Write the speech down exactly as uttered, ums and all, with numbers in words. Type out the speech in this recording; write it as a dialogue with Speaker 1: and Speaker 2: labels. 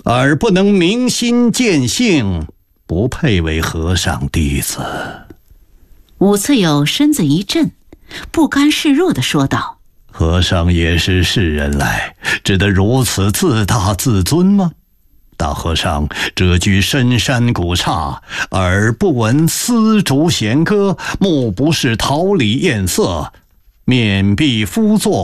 Speaker 1: 而不能明心见性，不配为和尚弟子。
Speaker 2: 武次友身子一震，不甘示弱地说道：
Speaker 1: 和尚也是世人来，只得如此自大自尊吗？大和尚谪居深山古刹，耳不闻丝竹弦歌，目不识桃李艳色，面壁敷坐，